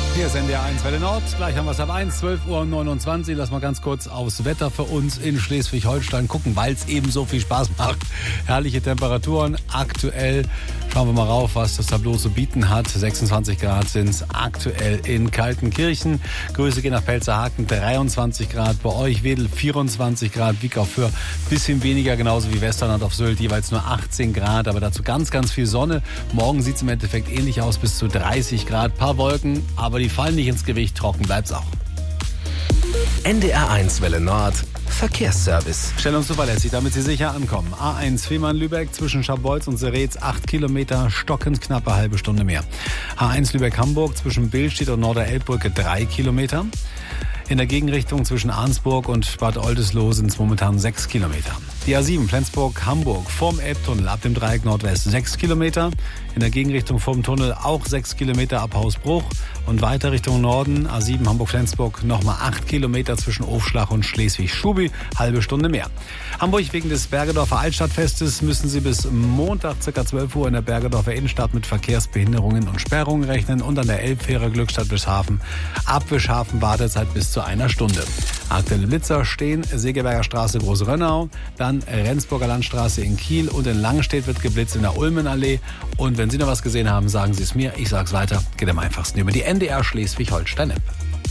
Hier ist NDR 1 Welle Nord. Gleich haben wir es ab 1, 12:29 Uhr. Lass mal ganz kurz aufs Wetter für uns in Schleswig-Holstein gucken, weil es eben so viel Spaß macht. Herrliche Temperaturen. Aktuell schauen wir mal rauf, was das Tableau zu bieten hat. 26 Grad sind es aktuell in Kaltenkirchen. Grüße gehen nach Pelzerhaken, 23 Grad. Bei euch Wedel 24 Grad. Wiek auf Föhr bisschen weniger, genauso wie Westerland auf Sylt, jeweils nur 18 Grad. Aber dazu ganz, ganz viel Sonne. Morgen sieht es im Endeffekt ähnlich aus, bis zu 30 Grad. Paar Wolken, aber die fallen nicht ins Gewicht, trocken bleibt's auch. NDR 1 Welle Nord Verkehrsservice. Stellungszuverlässig, damit Sie sicher ankommen. A1 Fehmarn-Lübeck zwischen Scharbeutz und Seretz 8 Kilometer, stockend knappe halbe Stunde mehr. A1 Lübeck-Hamburg zwischen Billstedt und Norderelbbrücke 3 Kilometer. In der Gegenrichtung zwischen Arnsburg und Bad Oldesloe sind es momentan 6 Kilometer. Die A7 Flensburg-Hamburg vorm Elbtunnel ab dem Dreieck Nordwest 6 Kilometer. In der Gegenrichtung vom Tunnel auch 6 Kilometer ab Hausbruch. Und weiter Richtung Norden, A7 Hamburg-Flensburg, nochmal 8 Kilometer zwischen Ofschlach und Schleswig-Schubi, halbe Stunde mehr. Hamburg wegen des Bergedorfer Altstadtfestes müssen Sie bis Montag ca. 12 Uhr in der Bergedorfer Innenstadt mit Verkehrsbehinderungen und Sperrungen rechnen und an der Elbfähre Glückstadt-Wischhafen ab Wischhafen Wartezeit bis zu einer Stunde. Aktuelle Blitzer stehen Segeberger Straße Großrönnau, dann Rendsburger Landstraße in Kiel und in Langstedt wird geblitzt in der Ulmenallee. Und wenn Sie noch was gesehen haben, sagen Sie es mir, ich sag's weiter, geht am einfachsten über die NDR Schleswig-Holstein-App.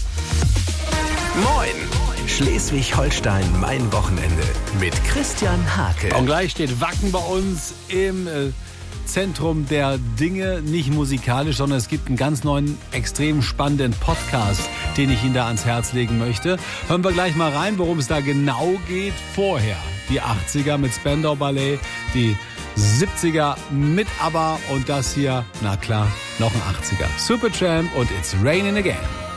Moin! Schleswig-Holstein, mein Wochenende mit Christian Hake. Und gleich steht Wacken bei uns im Zentrum der Dinge, nicht musikalisch, sondern es gibt einen ganz neuen, extrem spannenden Podcast, den ich Ihnen da ans Herz legen möchte. Hören wir gleich mal rein, worum es da genau geht. Vorher die 80er mit Spandau Ballet, die 70er mit ABBA und das hier, na klar, noch ein 80er. Supertramp und It's Raining Again.